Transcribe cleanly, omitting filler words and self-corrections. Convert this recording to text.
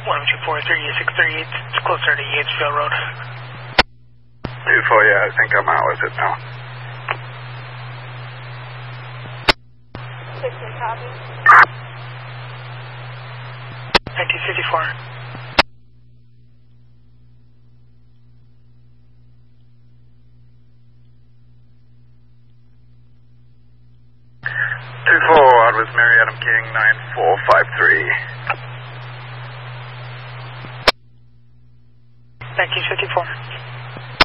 124-38-638, it's closer to Yatesville Road. 24, yeah, I think I'm out with it now. 6 copy. 1954. Out with Mary Adam King, 9453. 1954.